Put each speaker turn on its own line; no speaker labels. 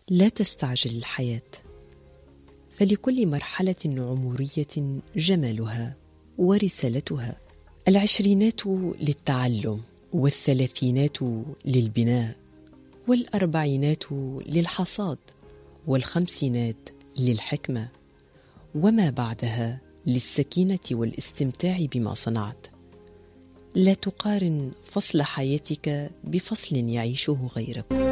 لا تستعجل الحياة، فلكل مرحلة عمرية جمالها ورسالتها. العشرينات للتعلم، والثلاثينات للبناء، والأربعينات للحصاد، والخمسينات للحكمة، وما بعدها للسكينة والاستمتاع بما صنعت. لا تقارن فصل حياتك بفصل يعيشه غيرك.